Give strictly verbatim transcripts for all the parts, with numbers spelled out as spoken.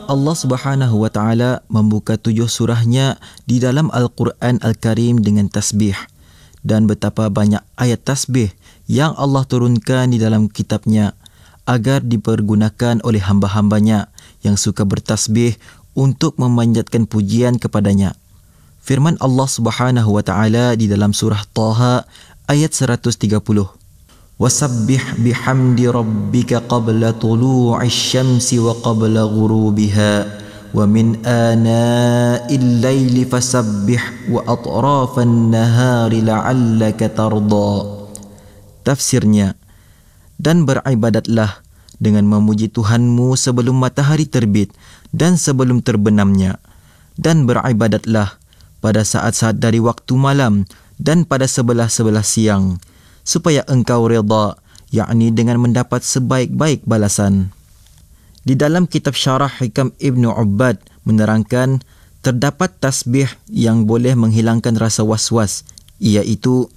Allah Subhanahu wa taala membuka tujuh surahnya di dalam Al-Quran Al-Karim dengan tasbih, dan betapa banyak ayat tasbih yang Allah turunkan di dalam kitabnya agar dipergunakan oleh hamba-hambanya yang suka bertasbih untuk memanjatkan pujian kepadanya. Firman Allah Subhanahu wa taala di dalam surah Taha ayat seratus tiga puluh. وَسَبِّحْ بِحَمْدِ رَبِّكَ قَبْلَ طُلُوعِ الشَّمْسِ وَقَبْلَ غُرُوبِهَا وَمِنْ آنَاءِ اللَّيْلِ فَسَبِّحْ وَأَطْرَافَ النَّهَارِ لَعَلَّكَ تَرْضَى. Tafsirnya, dan beribadatlah dengan memuji Tuhanmu sebelum matahari terbit dan sebelum terbenamnya, dan beribadatlah pada saat-saat dari waktu malam dan pada sebelah-sebelah siang, supaya engkau redha, yakni dengan mendapat sebaik-baik balasan. Di dalam kitab Syarah Hikam Ibnu Ubbad menerangkan terdapat tasbih yang boleh menghilangkan rasa was-was, iaitu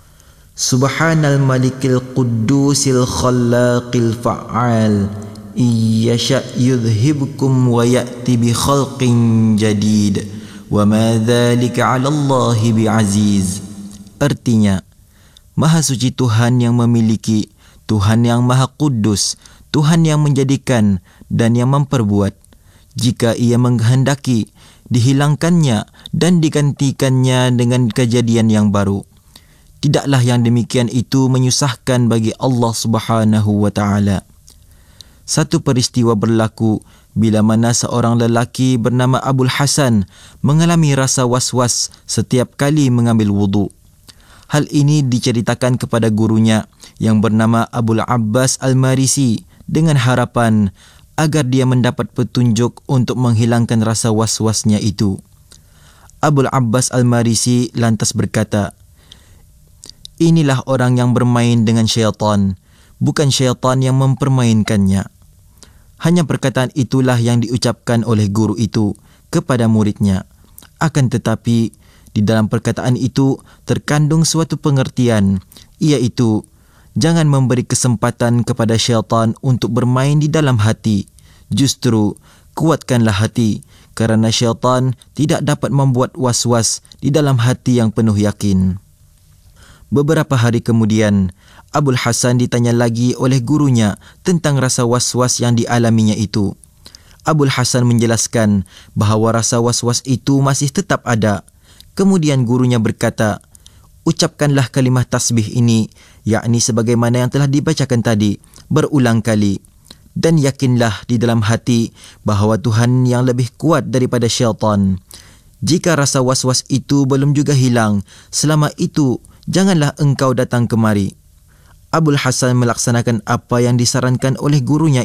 Subhanal Malikil Quddusil Khallaqil Fa'al Iyasha yudhibkum wa ya'ti bi khalqin jadid wa ma dhalika 'ala Allahi bi'aziz. Artinya, Maha suci Tuhan yang memiliki, Tuhan yang Maha Kudus, Tuhan yang menjadikan dan yang memperbuat. Jika ia menghendaki, dihilangkannya dan digantikannya dengan kejadian yang baru. Tidaklah yang demikian itu menyusahkan bagi Allah Subhanahu wa taala. Satu peristiwa berlaku bila mana seorang lelaki bernama Abul Hasan mengalami rasa was-was setiap kali mengambil wudu. Hal ini diceritakan kepada gurunya yang bernama Abul Abbas Al-Marisi dengan harapan agar dia mendapat petunjuk untuk menghilangkan rasa was-wasnya itu. Abul Abbas Al-Marisi lantas berkata, "Inilah orang yang bermain dengan syaitan, bukan syaitan yang mempermainkannya." Hanya perkataan itulah yang diucapkan oleh guru itu kepada muridnya. Akan tetapi, di dalam perkataan itu terkandung suatu pengertian, iaitu jangan memberi kesempatan kepada syaitan untuk bermain di dalam hati. Justru kuatkanlah hati, kerana syaitan tidak dapat membuat was-was di dalam hati yang penuh yakin. Beberapa hari kemudian, Abul Hasan ditanya lagi oleh gurunya tentang rasa was-was yang dialaminya itu. Abul Hasan menjelaskan bahawa rasa was-was itu masih tetap ada. Kemudian gurunya berkata, ucapkanlah kalimah tasbih ini, yakni sebagaimana yang telah dibacakan tadi, berulang kali. Dan yakinlah di dalam hati bahawa Tuhan yang lebih kuat daripada syaitan. Jika rasa was-was itu belum juga hilang, selama itu janganlah engkau datang kemari. Abul Hasan melaksanakan apa yang disarankan oleh gurunya